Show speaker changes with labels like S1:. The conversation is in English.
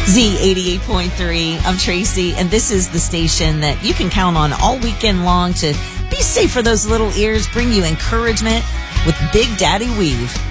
S1: Z88.3. I'm Tracy, and this is the station that you can count on all weekend long to be safe for those little ears, bring you encouragement with Big Daddy Weave.